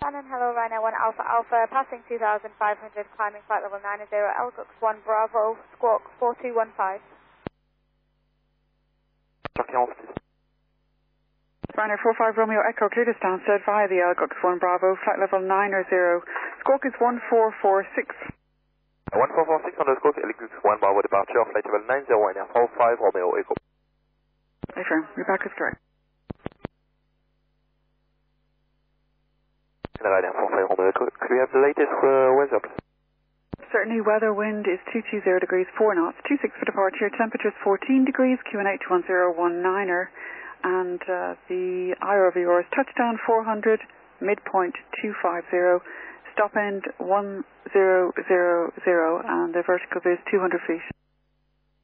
Shannon, hello, Ryanair 1 Alpha Alpha, passing 2,500, climbing flight level 90, Elgux 1 Bravo, squawk 4215. Ryanair 45 Romeo Echo, clear to Stansted via the Elgux 1 Bravo, flight level 90, squawk is 1446. 1446 on the squawk, Elgux 1 Bravo departure, flight level 90, Ryanair 45 Romeo Echo. Affirm, your back is correct. Ryanair 45 Romeo Echo, could we have the latest weather, please? Certainly, weather wind is 220 degrees 4 knots, 26 for departure, temperatures 14 degrees, QNH 1019er, and the IR of yours, touchdown 400, midpoint 250, stop end 1000, and the vertical is 200 feet.